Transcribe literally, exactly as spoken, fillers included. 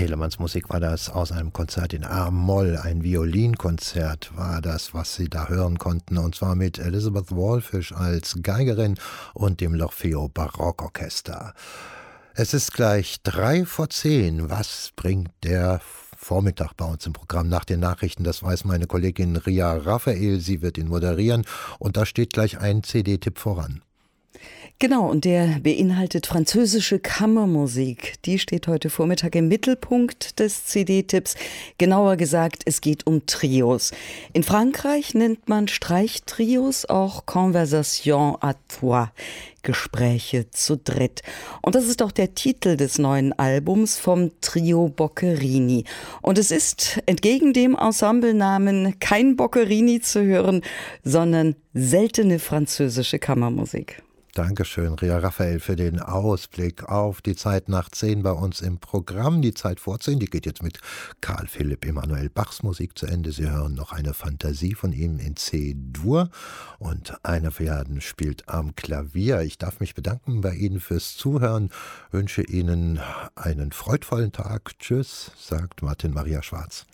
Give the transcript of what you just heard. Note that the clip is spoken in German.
Telemanns Musik war das aus einem Konzert in A-Moll, ein Violinkonzert war das, was Sie da hören konnten, und zwar mit Elizabeth Wallfisch als Geigerin und dem L'Orfeo Barockorchester. Es ist gleich drei vor zehn. Was bringt der Vormittag bei uns im Programm nach den Nachrichten? Das weiß meine Kollegin Ria Raphael, sie wird ihn moderieren, und da steht gleich ein C D-Tipp voran. Genau, und der beinhaltet französische Kammermusik. Die steht heute Vormittag im Mittelpunkt des C D-Tipps. Genauer gesagt, es geht um Trios. In Frankreich nennt man Streichtrios auch Conversation à trois, Gespräche zu dritt. Und das ist auch der Titel des neuen Albums vom Trio Boccherini. Und es ist entgegen dem Ensemblenamen kein Boccherini zu hören, sondern seltene französische Kammermusik. Dankeschön, Ria Raphael, für den Ausblick auf die Zeit nach zehn bei uns im Programm. Die Zeit vor zehn, die geht jetzt mit Karl Philipp Emanuel Bachs Musik zu Ende. Sie hören noch eine Fantasie von ihm in C-Dur und Einer Verjaden spielt am Klavier. Ich darf mich bedanken bei Ihnen fürs Zuhören, wünsche Ihnen einen freudvollen Tag. Tschüss, sagt Martin Maria Schwarz.